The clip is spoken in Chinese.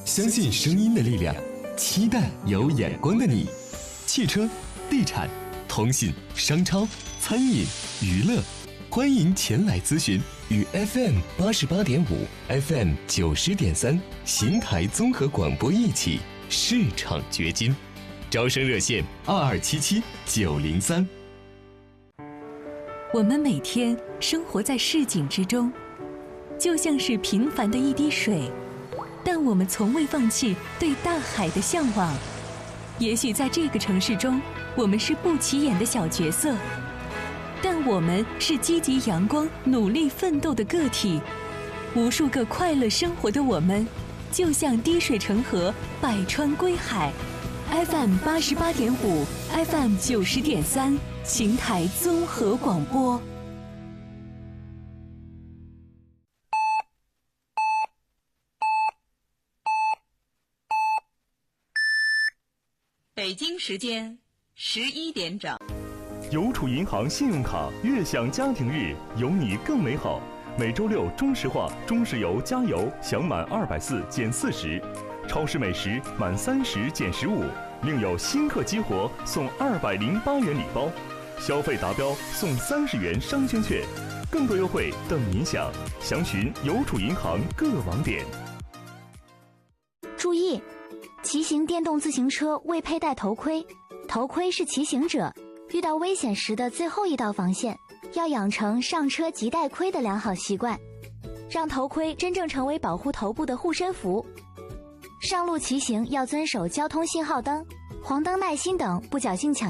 相信声音的力量，期待有眼光的你。汽车、地产、通信、商超、餐饮、娱乐，欢迎前来咨询。与 FM88.5、FM90.3邢台综合广播一起市场掘金，招生热线2277-903。 我们每天生活在市井之中，就像是平凡的一滴水，但我们从未放弃对大海的向往。也许在这个城市中，我们是不起眼的小角色，但我们是积极阳光、努力奋斗的个体。无数个快乐生活的我们，就像滴水成河，百川归海。FM88.5、FM90.3邢台综合广播。 北京时间11点整。 邮储银行信用卡悦享家庭日，有你更美好。每周六中石化、中石油加油享满240减40，超市美食满30减15，另有新客激活送208元礼包，消费达标送30元商圈券，更多优惠等您享。详询邮储银行各网点。 注意，骑行电动自行车未佩戴头盔，头盔是骑行者遇到危险时的最后一道防线，要养成上车即戴盔的良好习惯，让头盔真正成为保护头部的护身符。上路骑行要遵守交通信号灯、黄灯耐心等，不侥幸抢